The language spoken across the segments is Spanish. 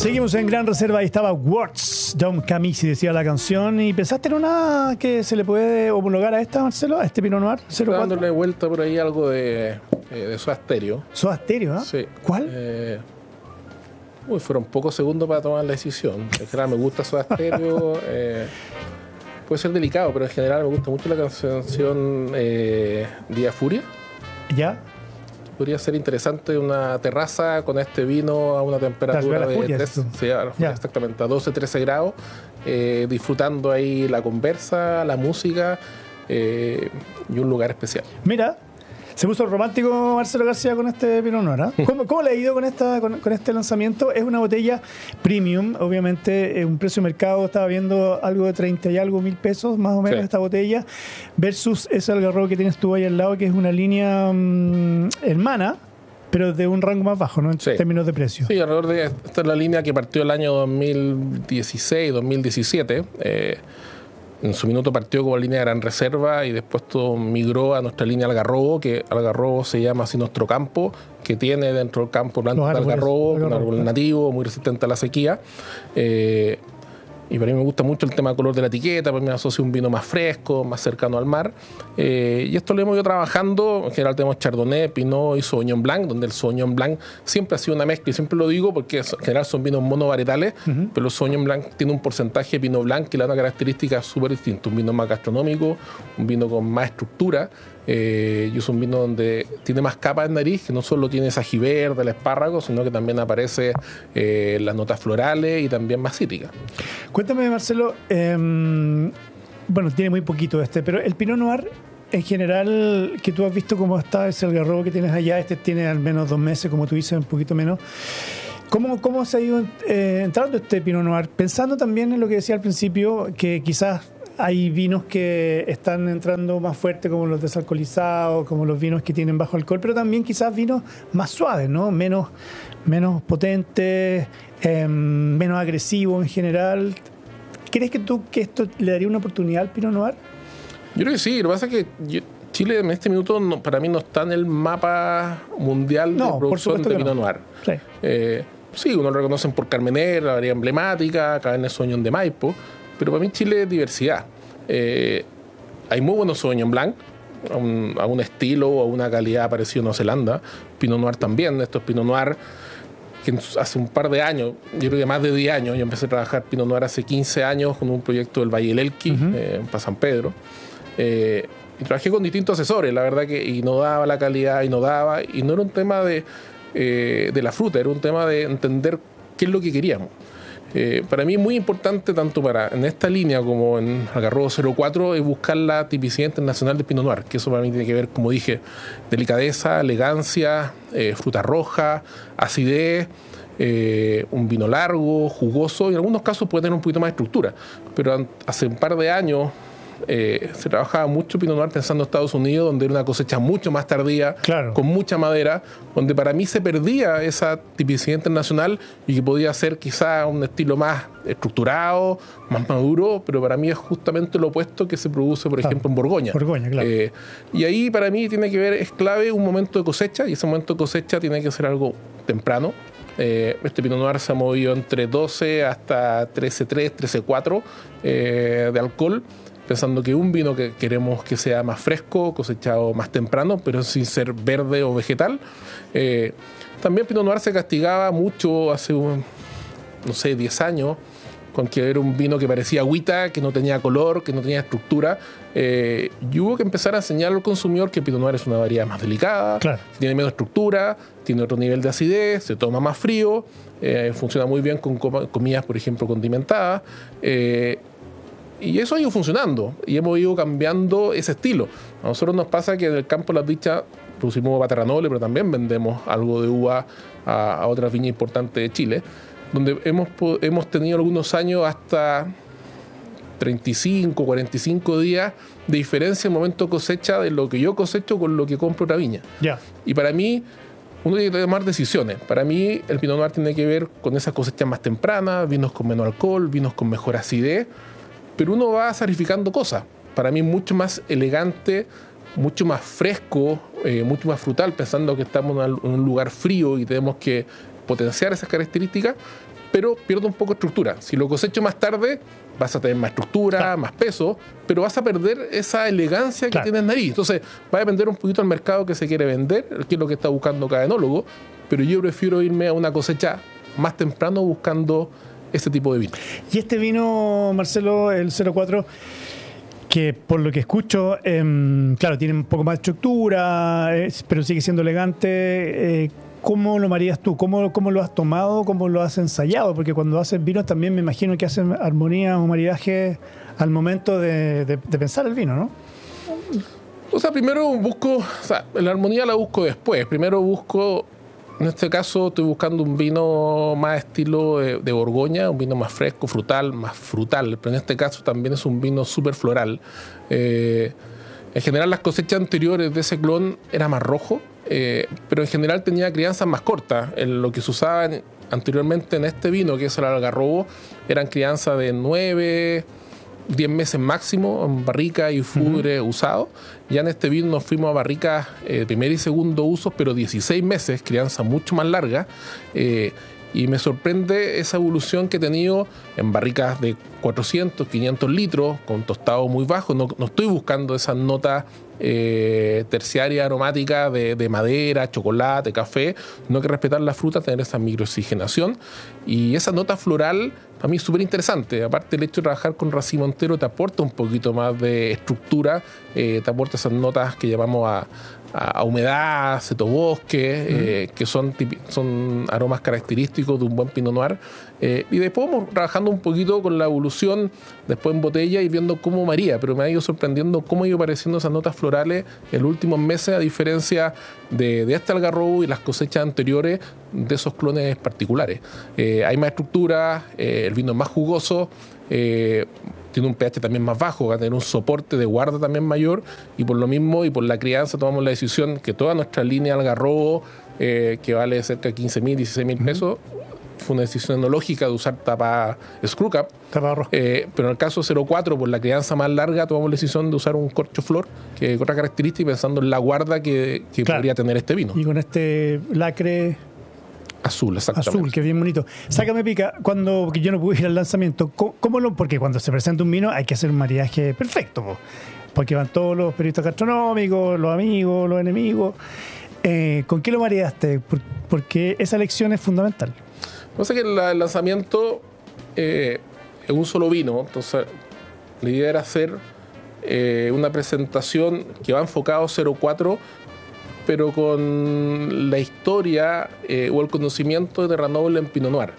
Seguimos en Gran Reserva. Ahí estaba Words, Dom Camisi decía la canción. ¿Y pensaste en una que se le puede homologar a esta, Marcelo? ¿A este Pinot Noir 04? Dándole vuelta por ahí algo de Soda Stereo. ¿Soda Stereo? ¿Ah? Sí. ¿Cuál? Fueron pocos segundos para tomar la decisión. En general me gusta Soda Stereo. Puede ser delicado, pero en general me gusta mucho la canción Día Furia. ¿Ya? Podría ser interesante una terraza con este vino a una temperatura de 3, exactamente, a 12-13 grados, disfrutando ahí la conversa, la música y un lugar especial. Mira, se puso romántico Marcelo García con este Pinot Noir, ¿eh? ¿Cómo le ha ido con este lanzamiento? Es una botella premium, obviamente, un precio de mercado, estaba viendo algo de 30 y algo mil pesos, más o menos, esta botella, versus ese Algarrobo que tienes tú ahí al lado, que es una línea hermana, pero de un rango más bajo, ¿no? En términos de precio. Sí, alrededor de esta es la línea que partió el año 2016, 2017. En su minuto partió como línea de Gran Reserva y después todo migró a nuestra línea Algarrobo, que Algarrobo se llama así nuestro campo, que tiene dentro del campo plantas de Algarrobo, un árbol nativo, muy resistente a la sequía. Y para mí me gusta mucho el tema del color de la etiqueta, para mí me asocia un vino más fresco, más cercano al mar. Y esto lo hemos ido trabajando. En general tenemos Chardonnay, Pinot y Sauvignon Blanc, donde el Sauvignon Blanc siempre ha sido una mezcla, y siempre lo digo porque en general son vinos monovarietales, pero el Sauvignon Blanc tiene un porcentaje de Pinot Blanc que le da una característica súper distinta. Un vino más gastronómico, un vino con más estructura. Y es un vino donde tiene más capas en nariz, que no solo tiene esa ají verde, el espárrago, sino que también aparece las notas florales y también más cítricas. Cuéntame, Marcelo, bueno, tiene muy poquito pero el Pinot Noir, en general, que tú has visto cómo está ese Algarrobo que tienes allá, tiene al menos 2 meses, como tú dices, un poquito menos. ¿Cómo se ha ido entrando este Pinot Noir? Pensando también en lo que decía al principio, que quizás hay vinos que están entrando más fuerte, como los desalcoholizados, como los vinos que tienen bajo alcohol, pero también quizás vinos más suaves, ¿no? Menos potentes, menos agresivos en general. ¿Crees que esto le daría una oportunidad al Pinot Noir? Yo creo que sí. Lo que pasa es que Chile en este minuto para mí no está en el mapa mundial de producción de Pinot Noir. Sí, uno lo reconocen por Carmener, la variedad emblemática, Cabernet Sauvignon de Maipo, pero para mí Chile es diversidad. Hay muy buenos Sauvignon Blanc, a un estilo o a una calidad parecido a Nueva Zelanda. Pinot Noir también. Estos Pinot Noir que hace un par de años, yo creo que más de 10 años, yo empecé a trabajar Pinot Noir hace 15 años con un proyecto del Valle del Elqui, para San Pedro. Y trabajé con distintos asesores, la verdad que y no daba la calidad, y no era un tema de la fruta, era un tema de entender qué es lo que queríamos. Para mí es muy importante, tanto en esta línea como en Algarrobo 04, es buscar la tipicidad internacional de Pinot Noir, que eso para mí tiene que ver, como dije, delicadeza, elegancia, fruta roja, acidez, un vino largo, jugoso, y en algunos casos puede tener un poquito más de estructura. Pero hace un par de años se trabajaba mucho Pinot Noir pensando en Estados Unidos, donde era una cosecha mucho más tardía, con mucha madera, donde para mí se perdía esa tipicidad internacional y que podía ser quizá un estilo más estructurado, más maduro, pero para mí es justamente lo opuesto que se produce, por ejemplo, en Borgoña. Y ahí para mí es clave un momento de cosecha, y ese momento de cosecha tiene que ser algo temprano. Este Pinot Noir se ha movido entre 12 hasta 13,3, 13,4 de alcohol, pensando que un vino que queremos que sea más fresco, cosechado más temprano, pero sin ser verde o vegetal. También Pinot Noir se castigaba mucho hace, 10 años, con que era un vino que parecía agüita, que no tenía color, que no tenía estructura. Y hubo que empezar a enseñar al consumidor que Pinot Noir es una variedad más delicada, que tiene menos estructura, tiene otro nivel de acidez, se toma más frío, funciona muy bien con comidas, por ejemplo, condimentadas. Y eso ha ido funcionando y hemos ido cambiando ese estilo. A nosotros nos pasa que en el campo de las dichas producimos uva Terranole, pero también vendemos algo de uva a otras viñas importantes de Chile, donde hemos tenido algunos años hasta 35, 45 días de diferencia en el momento de cosecha de lo que yo cosecho con lo que compro otra viña. Y para mí, uno tiene que tomar decisiones. Para mí, el Pinot Noir tiene que ver con esas cosechas más tempranas, vinos con menos alcohol, vinos con mejor acidez, pero uno va sacrificando cosas. Para mí, mucho más elegante, mucho más fresco, mucho más frutal, pensando que estamos en un lugar frío y tenemos que potenciar esas características, pero pierde un poco de estructura. Si lo cosecho más tarde, vas a tener más estructura, más peso, pero vas a perder esa elegancia que tiene el nariz. Entonces, va a depender un poquito del mercado que se quiere vender, qué es lo que está buscando cada enólogo, pero yo prefiero irme a una cosecha más temprano buscando este tipo de vino. Y este vino, Marcelo, el 04, que por lo que escucho, claro, tiene un poco más de estructura, pero sigue siendo elegante. ¿Cómo lo marías tú? ¿Cómo lo has tomado? ¿Cómo lo has ensayado? Porque cuando haces vinos también me imagino que hacen armonías o maridajes al momento de pensar el vino, ¿no? O sea, primero busco, la armonía la busco después. Primero busco, en este caso estoy buscando un vino más estilo de Borgoña, un vino más fresco, más frutal, pero en este caso también es un vino súper floral. En general las cosechas anteriores de ese clon era más rojo, pero en general tenía crianzas más cortas. Lo que se usaba anteriormente en este vino, que es el Algarrobo, eran crianzas de 9, 10 meses máximo en barrica y fudre usado. Ya en este vino nos fuimos a barricas primer y segundo usos, pero 16 meses, crianza mucho más larga. Y me sorprende esa evolución que he tenido en barricas de 400, 500 litros, con tostado muy bajo. No estoy buscando esas notas terciarias aromáticas de madera, chocolate, café, sino que respetar la fruta, tener esa microoxigenación. Y esa nota floral, para mí es súper interesante. Aparte, el hecho de trabajar con racimo entero te aporta un poquito más de estructura, te aporta esas notas que llamamos a humedad, sotobosque, que son aromas característicos de un buen Pinot Noir. Y después vamos trabajando un poquito con la evolución, después en botella y viendo cómo varía, pero me ha ido sorprendiendo cómo ha ido apareciendo esas notas florales en los últimos meses, a diferencia de este Algarrobo y las cosechas anteriores de esos clones particulares. Hay más estructura, el vino es más jugoso, tiene un pH también más bajo, va a tener un soporte de guarda también mayor, y por lo mismo y por la crianza tomamos la decisión que toda nuestra línea Algarrobo, que vale cerca de 15.000, 16.000 pesos, fue una decisión enológica de usar tapa screw cap, pero en el caso 04, por la crianza más larga, tomamos la decisión de usar un corcho flor, que es otra característica, pensando en la guarda que podría tener este vino. Y con este lacre azul, exactamente. Azul, que bien bonito. Sácame pica, porque yo no pude ir al lanzamiento, porque cuando se presenta un vino hay que hacer un maridaje perfecto, porque van todos los periodistas gastronómicos, los amigos, los enemigos. ¿Con qué lo maridaste? Porque esa lección es fundamental. Pasa que el lanzamiento es un solo vino, entonces la idea era hacer una presentación que va enfocado 04, pero con la historia o el conocimiento de Terra Noble en Pinot Noir.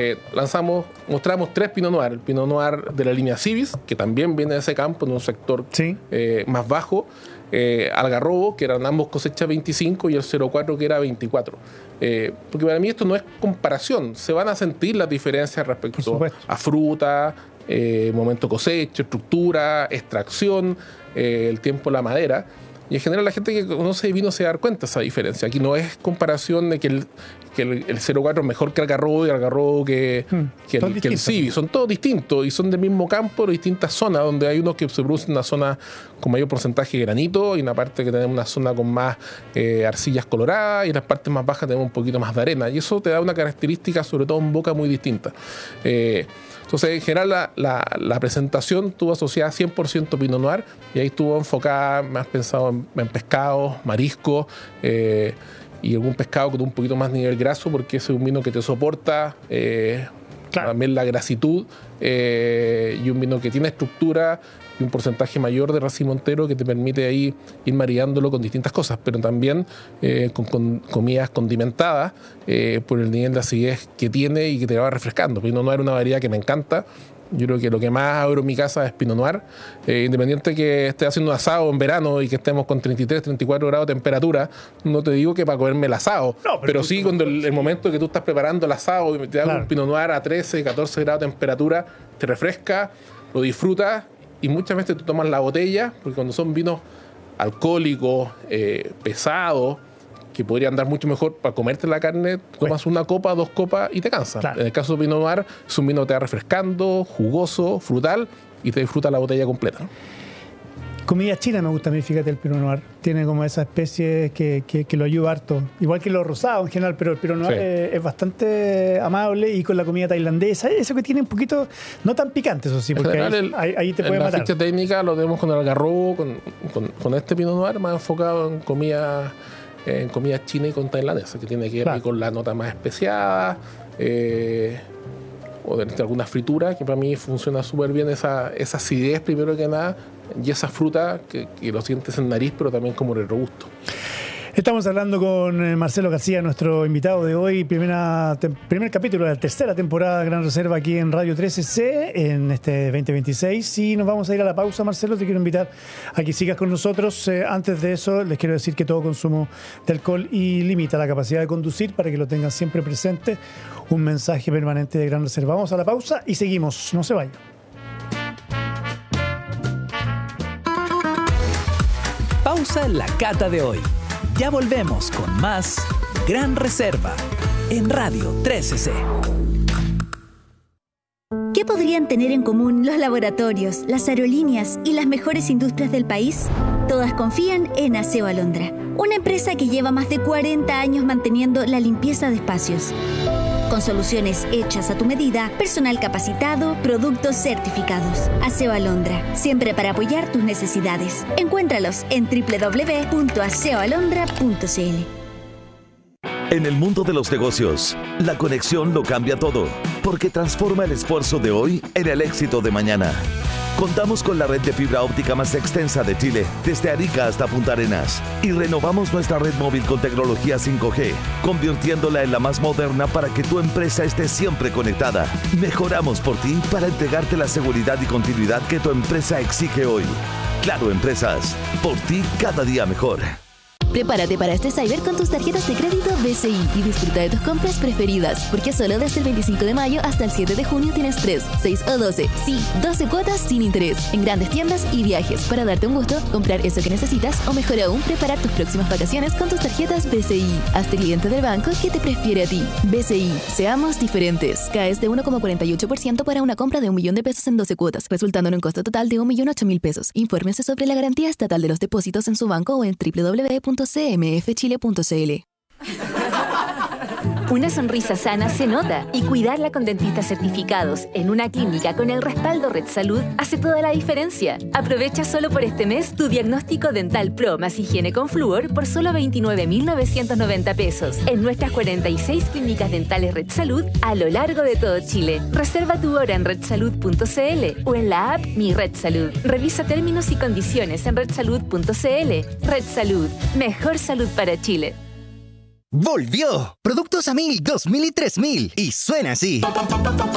Mostramos 3 Pinot Noir. El Pinot Noir de la línea Cibis, que también viene de ese campo, en un sector más bajo. Algarrobo, que eran ambos cosechas 25, y el 04, que era 24. Porque para mí esto no es comparación. Se van a sentir las diferencias respecto a fruta, momento cosecha, estructura, extracción, el tiempo de la madera. Y en general la gente que conoce el vino se da cuenta de esa diferencia. Aquí no es comparación de que el 04 es mejor que el Algarrobo y el Algarrobo que el Civi. Son todos distintos y son del mismo campo, de distintas zonas, donde hay unos que se producen en una zona con mayor porcentaje de granito y una parte que tenemos una zona con más arcillas coloradas, y en las partes más bajas tenemos un poquito más de arena. Y eso te da una característica, sobre todo en boca, muy distinta. Entonces, en general, la presentación estuvo asociada 100% Pinot Noir, y ahí estuvo enfocada, más pensado en pescados, mariscos, y algún pescado con un poquito más nivel graso, porque ese es un vino que te soporta también la grasitud, y un vino que tiene estructura y un porcentaje mayor de racimo entero que te permite ahí ir maridándolo con distintas cosas, pero también con comidas condimentadas por el nivel de acidez que tiene y que te va refrescando. Pinot Noir es una variedad que me encanta. Yo creo que lo que más abro en mi casa es Pinot Noir, independiente que esté haciendo un asado en verano y que estemos con 33, 34 grados de temperatura. No te digo que para comerme el asado, pero sí cuando el momento que tú estás preparando el asado y te hagas un Pinot Noir a 13, 14 grados de temperatura, te refresca, lo disfrutas, y muchas veces tú tomas la botella, porque cuando son vinos alcohólicos, pesados, que podrían dar mucho mejor para comerte la carne, tomas una copa, 2 copas y te cansas. En el caso de Pinot Noir, es un vino que te va refrescando, jugoso, frutal, y te disfruta la botella completa. Comida china me gusta a mí, fíjate, el Pinot Noir. Tiene como esa especie que lo ayuda harto. Igual que los rosados en general, pero el Pinot Noir es bastante amable, y con la comida tailandesa, eso que tiene un poquito, no tan picante, eso sí, porque ahí te puede matar. La ficha técnica lo tenemos con el algarrobo, con este Pinot Noir más enfocado en comida china y con tailandesa, que tiene que ver con la nota más especiada, o de alguna fritura, que para mí funciona súper bien esa acidez primero que nada, y esa fruta que lo sientes en nariz, pero también como en el robusto. Estamos hablando con Marcelo García, nuestro invitado de hoy, primer capítulo de la tercera temporada de Gran Reserva aquí en Radio 13C en este 2026, y nos vamos a ir a la pausa. Marcelo, te quiero invitar a que sigas con nosotros. Antes de eso, les quiero decir que todo consumo de alcohol limita la capacidad de conducir, para que lo tengan siempre presente. Un mensaje permanente de Gran Reserva. Vamos a la pausa y seguimos, no se vayan. Pausa en la cata de hoy. Ya volvemos con más Gran Reserva en Radio 13C. ¿Qué podrían tener en común los laboratorios, las aerolíneas y las mejores industrias del país? Todas confían en Aseo Alondra, una empresa que lleva más de 40 años manteniendo la limpieza de espacios. Con soluciones hechas a tu medida, personal capacitado, productos certificados. Aseo Alondra, siempre para apoyar tus necesidades. Encuéntralos en www.aseoalondra.cl. En el mundo de los negocios, la conexión lo cambia todo, porque transforma el esfuerzo de hoy en el éxito de mañana. Contamos con la red de fibra óptica más extensa de Chile, desde Arica hasta Punta Arenas, y renovamos nuestra red móvil con tecnología 5G, convirtiéndola en la más moderna para que tu empresa esté siempre conectada. Mejoramos por ti para entregarte la seguridad y continuidad que tu empresa exige hoy. Claro Empresas, por ti cada día mejor. Prepárate para este Cyber con tus tarjetas de crédito BCI y disfruta de tus compras preferidas, porque solo desde el 25 de mayo hasta el 7 de junio tienes 3, 6 o 12, sí, 12 cuotas sin interés en grandes tiendas y viajes para darte un gusto, comprar eso que necesitas o mejor aún, preparar tus próximas vacaciones con tus tarjetas BCI. Hazte cliente del banco que te prefiere a ti. BCI, seamos diferentes. Caes de 1,48% para una compra de $1.000.000 en 12 cuotas, resultando en un costo total de $1.008.000. Infórmese sobre la garantía estatal de los depósitos en su banco o en www.cmfchile.cl. Una sonrisa sana se nota, y cuidarla con dentistas certificados en una clínica con el respaldo Red Salud hace toda la diferencia. Aprovecha solo por este mes tu diagnóstico dental Pro más higiene con flúor por solo $29.990 en nuestras 46 clínicas dentales Red Salud a lo largo de todo Chile. Reserva tu hora en redsalud.cl o en la app Mi Red Salud. Revisa términos y condiciones en redsalud.cl. Red Salud, mejor salud para Chile. ¡Volvió! Productos a 1000, 2000 y 3000. Y suena así.